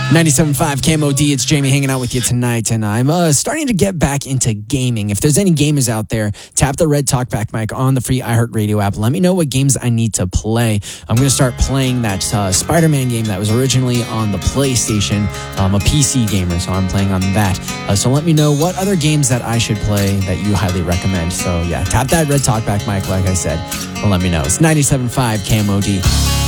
97.5 KMOD, it's Jamie hanging out with you tonight, and I'm starting to get back into gaming. If there's any gamers out there, tap the red talkback mic on the free iHeartRadio app. Let me know what games I need to play. I'm going to start playing that Spider-Man game that was originally on the PlayStation. I'm a PC gamer, so I'm playing on that. So let me know what other games that I should play that you highly recommend. So yeah, tap that red talkback mic, like I said, and let me know. It's 97.5 KMOD.